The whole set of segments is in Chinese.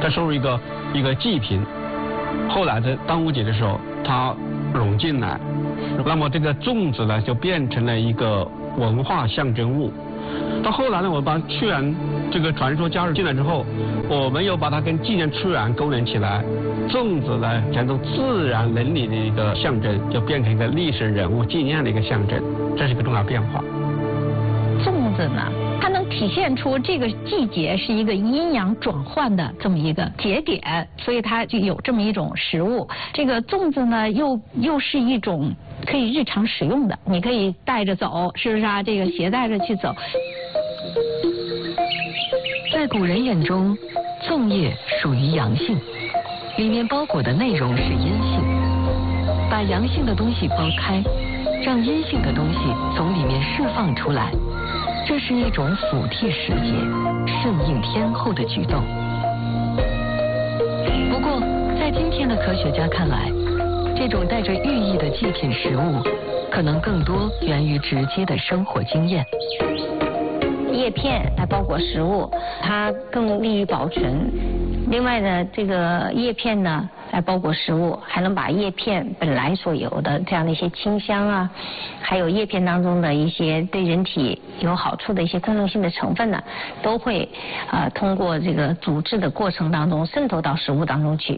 它收入一个祭品。后来在端午节的时候，它融进来，那么这个粽子呢就变成了一个文化象征物。到后来呢，我把屈原这个传说加入进来之后，我们又把它跟纪念屈原勾连起来，粽子呢讲成自然伦理的一个象征，就变成一个历史人物纪念的一个象征，这是一个重要变化。 粽子呢，它能体现出这个季节是一个阴阳转换的这么一个节点，所以它就有这么一种食物。这个粽子呢，又是一种可以日常使用的，你可以带着走，是不是啊？这个携带着去走。 在古人眼中，粽叶属于阳性，里面包裹的内容是阴性，把阳性的东西剥开，让阴性的东西从里面释放出来，这是一种抚替时节、顺应天候的举动。不过，在今天的科学家看来，这种带着寓意的祭品食物，可能更多源于直接的生活经验。 叶片来包裹食物，它更利于保存。另外呢，这个叶片呢来包裹食物，还能把叶片本来所有的这样的一些清香啊，还有叶片当中的一些对人体有好处的一些功能性的成分呢，都会通过这个煮制的过程当中渗透到食物当中去。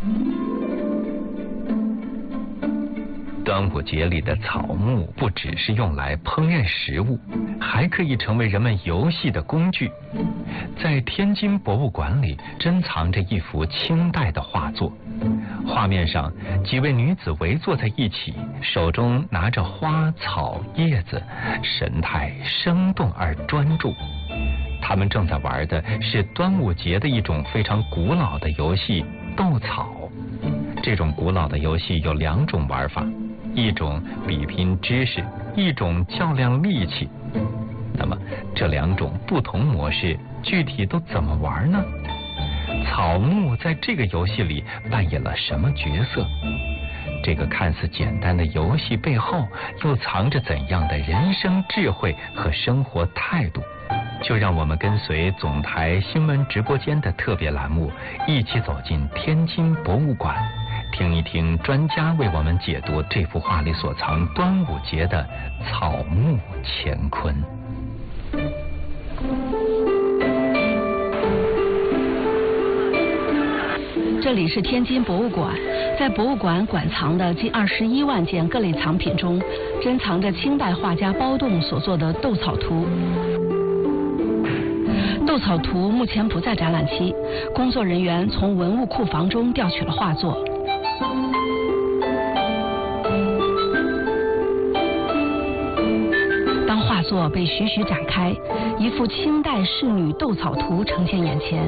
端午节里的草木不只是用来烹饪食物，还可以成为人们游戏的工具。在天津博物馆里珍藏着一幅清代的画作，画面上几位女子围坐在一起，手中拿着花草叶子，神态生动而专注。她们正在玩的是端午节的一种非常古老的游戏——斗草。这种古老的游戏有2种玩法，一种比拼知识，一种较量力气。那么这2种不同模式具体都怎么玩呢？草木在这个游戏里扮演了什么角色？这个看似简单的游戏背后又藏着怎样的人生智慧和生活态度？就让我们跟随总台新闻直播间的特别栏目，一起走进天津博物馆，听一听专家为我们解读这幅画里所藏端午节的草木乾坤。 这里是天津博物馆，在博物馆馆藏的近21万件各类藏品中，珍藏着清代画家包栋所作的斗草图。斗草图目前不在展览期，工作人员从文物库房中调取了画作。当画作被徐徐展开，一幅清代仕女斗草图呈现眼前。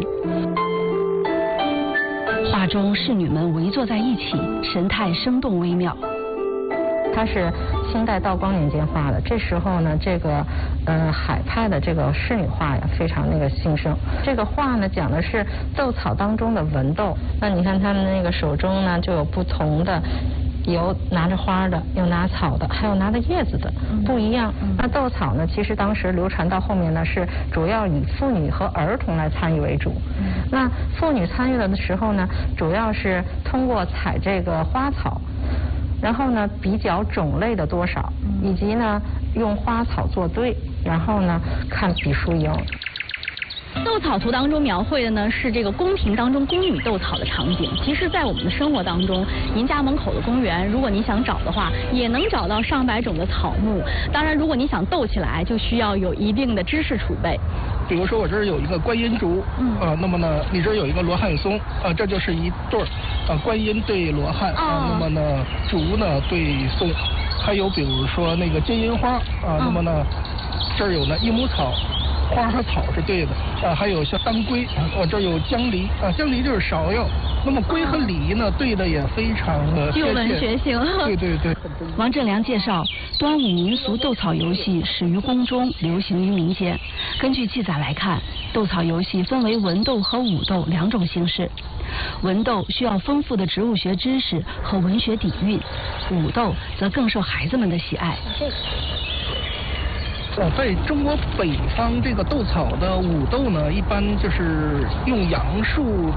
画中仕女们围坐在一起，神态生动微妙。 它是清代道光年间画的，这时候呢，这个海派的这个仕女画呀，非常兴盛。这个画呢，讲的是斗草当中的文斗。那你看他们那个手中呢，就有不同的，有拿着花的，有拿草的，还有拿着叶子的，不一样。那斗草呢，其实当时流传到后面呢，是主要以妇女和儿童来参与为主。那妇女参与的时候呢，主要是通过采这个花草，然后呢比较种类的多少，以及呢用花草作对，然后呢看比输赢。 斗草图当中描绘的呢是这个宫廷当中宫女斗草的场景。其实，在我们的生活当中，您家门口的公园，如果你想找的话，也能找到上百种的草木。当然，如果你想斗起来，就需要有一定的知识储备。 比如说我这儿有一个观音竹，那么呢，你这儿有一个罗汉松，这就是一对儿，观音对罗汉，那么呢，竹呢对松，还有比如说那个金银花，那么呢，这儿有呢益母草。花和草是对的，还有像当归，我这有姜梨，姜梨就是芍药。那么归和梨呢，对的也非常的具有文学性。 对对对。 王正良介绍，端午民俗斗草游戏始于宫中，流行于民间。根据记载来看，斗草游戏分为文斗和武斗2种形式。文斗需要丰富的植物学知识和文学底蕴，武斗则更受孩子们的喜爱。 在中国北方，这个斗草的武斗呢，一般就是用杨树